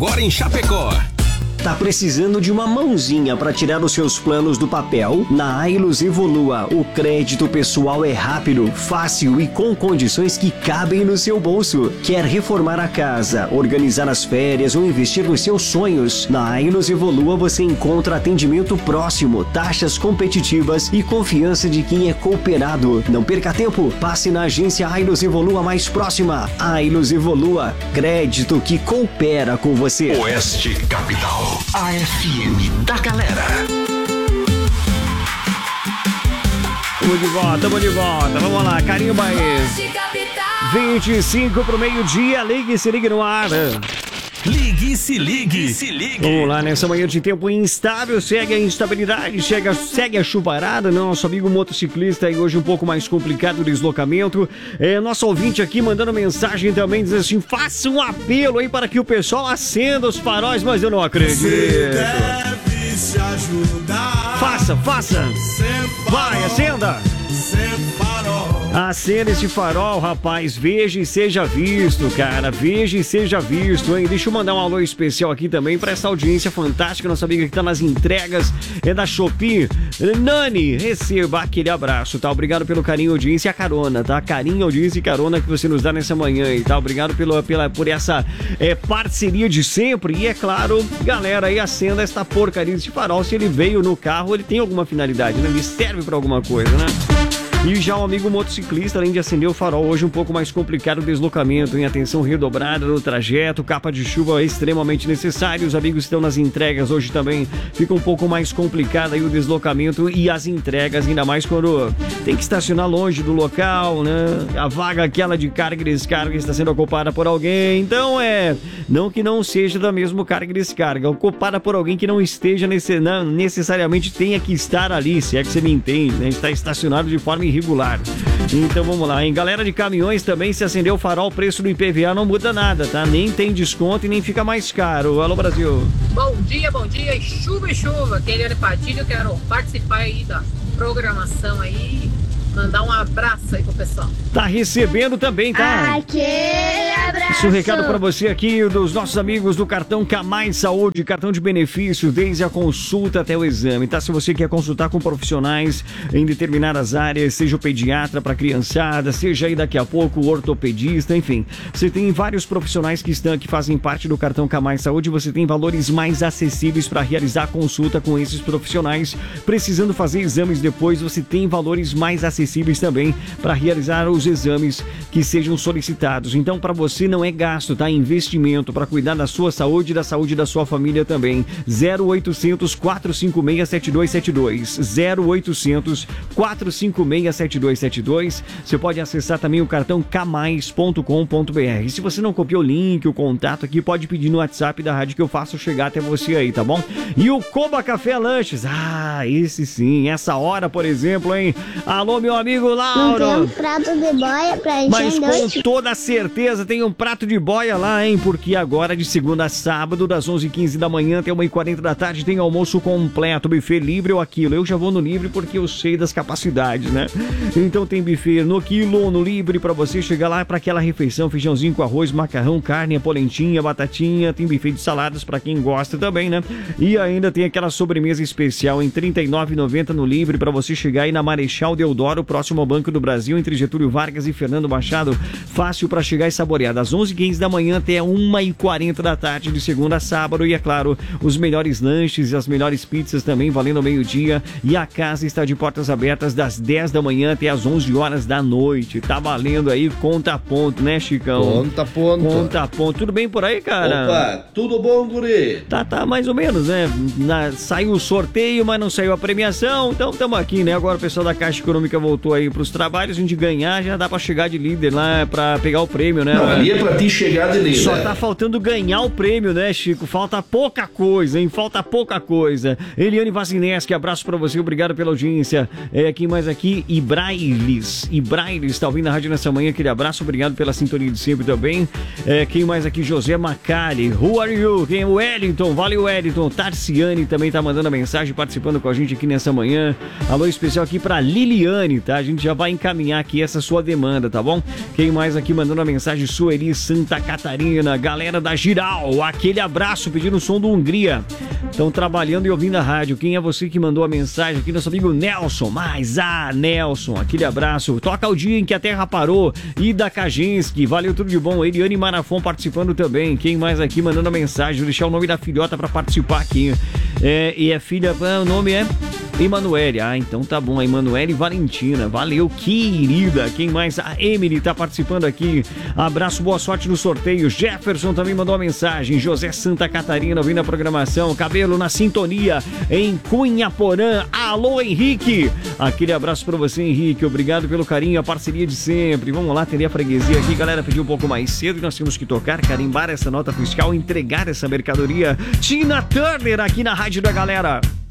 agora em Chapecó. Tá precisando de uma mãozinha para tirar os seus planos do papel? Na Ailus Evolua, o crédito pessoal é rápido, fácil e com condições que cabem no seu bolso. Quer reformar a casa, organizar as férias ou investir nos seus sonhos? Na Ailus Evolua você encontra atendimento próximo, taxas competitivas e confiança de quem é cooperado. Não perca tempo, passe na agência Ailus Evolua mais próxima. Ailus Evolua, crédito que coopera com você. Oeste Capital. A FM da galera. Tamo de volta. Vamos lá, carimba aí. 25 pro meio-dia, ligue e se ligue no ar. Ligue e se ligue. Vamos lá, nessa manhã de tempo instável, segue a instabilidade, segue a chuvarada, nosso amigo motociclista aí hoje um pouco mais complicado o deslocamento. Nosso ouvinte aqui mandando mensagem também, diz assim, faça um apelo aí para que o pessoal acenda os faróis, mas eu não acredito. Você deve se ajudar. Faça. Vai, acenda. Acenda esse farol, rapaz, veja e seja visto, cara, veja e seja visto, hein? Deixa eu mandar um alô especial aqui também pra essa audiência fantástica, nossa amiga que tá nas entregas, da Shopee, Nani, receba aquele abraço, tá? Obrigado pelo carinho, audiência e a carona, tá? Carinho, audiência e carona que você nos dá nessa manhã aí, tá? Obrigado por essa parceria de sempre e, é claro, galera, aí acenda esta porcaria desse farol, se ele veio no carro, ele tem alguma finalidade, né? Ele serve pra alguma coisa, né? E já o amigo motociclista, além de acender o farol, hoje um pouco mais complicado o deslocamento, em atenção redobrada no trajeto, capa de chuva extremamente necessária, os amigos estão nas entregas, hoje também fica um pouco mais complicado aí o deslocamento e as entregas, ainda mais quando tem que estacionar longe do local, né? A vaga aquela de carga e descarga está sendo ocupada por alguém, então não que não seja da mesma carga e descarga, ocupada por alguém que não esteja necessariamente tenha que estar ali, se é que você me entende, né? Está estacionado de forma irregular. Então vamos lá, hein? Galera de caminhões também, se acender o farol, o preço do IPVA não muda nada, tá? Nem tem desconto e nem fica mais caro. Alô, Brasil. Bom dia, chuva. Eliane Padilha, eu quero participar aí da programação aí. Mandar um abraço aí pro pessoal. Tá recebendo também, tá? Aquele abraço. Esse é um recado pra você aqui dos nossos amigos do cartão Camais Saúde, cartão de benefícios, desde a consulta até o exame, tá? Se você quer consultar com profissionais em determinadas áreas, seja o pediatra pra criançada, seja aí daqui a pouco o ortopedista, enfim. Você tem vários profissionais que fazem parte do cartão Camais Saúde, você tem valores mais acessíveis para realizar a consulta com esses profissionais. Precisando fazer exames depois, você tem valores mais acessíveis também para realizar os exames que sejam solicitados. Então, para você não é gasto, tá? Investimento para cuidar da sua saúde e da saúde da sua família também. 0800 456 7272. 0800 456 7272. Você pode acessar também o cartão camais.com.br. Se você não copiou o link, o contato aqui, pode pedir no WhatsApp da rádio que eu faço chegar até você aí, tá bom? E o Coba Café Lanches. Esse sim, essa hora, por exemplo, hein? Alô, meu amigo Lauro. Tem um prato de boia pra gente. Mas com toda certeza tem um prato de boia lá, hein? Porque agora de segunda a sábado, das 11h15 da manhã até 1h40 da tarde, tem almoço completo, buffet livre ou aquilo. Eu já vou no livre porque eu sei das capacidades, né? Então tem buffet no quilo ou no livre pra você chegar lá pra aquela refeição, feijãozinho com arroz, macarrão, carne, polentinha, batatinha, tem buffet de saladas pra quem gosta também, né? E ainda tem aquela sobremesa especial em R$ 39,90 no livre pra você chegar aí na Marechal Deodoro, próximo ao Banco do Brasil, entre Getúlio Vargas e Fernando Machado, fácil para chegar e saborear, das 11h15 da manhã até 1h40 da tarde, de segunda a sábado, e é claro, os melhores lanches e as melhores pizzas também, valendo ao meio-dia, e a casa está de portas abertas das 10 da manhã até as 11 horas da noite, tá valendo aí, conta ponto, né, Chicão? Conta ponto, tudo bem por aí, cara? Opa, tudo bom, guri? Tá mais ou menos, né, saiu o sorteio, mas não saiu a premiação, então estamos aqui, né, agora o pessoal da Caixa Econômica voltou aí pros trabalhos, a gente ganhar, já dá pra chegar de líder lá, pra pegar o prêmio, né? Não, ali é pra ti chegar de líder. Só tá faltando ganhar o prêmio, né, Chico? Falta pouca coisa, hein? Falta pouca coisa. Eliane Vazineski, abraço pra você, obrigado pela audiência. Quem mais aqui? Ibrailes, tá ouvindo a rádio nessa manhã, aquele abraço, obrigado pela sintonia de sempre também. Quem mais aqui? José Macali, who are you? Quem é o Wellington? Valeu, Wellington. Tarciane também tá mandando a mensagem, participando com a gente aqui nessa manhã. Alô especial aqui pra Liliane, tá? A gente já vai encaminhar aqui essa sua demanda, tá bom? Quem mais aqui mandando a mensagem? Sueli, Santa Catarina, galera da Giral, aquele abraço, pedindo o som do Hungria. Estão trabalhando e ouvindo a rádio. Quem é você que mandou a mensagem aqui? Nosso amigo Nelson. Nelson, aquele abraço. Toca o dia em que a terra parou. Ida Kaczynski, valeu, tudo de bom. Eliane Marafon participando também. Quem mais aqui mandando a mensagem? Vou deixar o nome da filhota pra participar aqui. E a filha, o nome é Emanuele. Então tá bom, a Emanuele Valentina. Valeu, querida. Quem mais? A Emily tá participando aqui. Abraço, boa sorte no sorteio. Jefferson também mandou uma mensagem. José Santa Catarina ouvindo a programação. Cabelo na sintonia em Cunha Porã. Alô, Henrique. Aquele abraço pra você, Henrique. Obrigado pelo carinho, a parceria de sempre. Vamos lá, atender a freguesia aqui. Galera pediu um pouco mais cedo e nós temos que tocar, carimbar essa nota fiscal, entregar essa mercadoria. Tina Turner aqui na Rádio da Galera.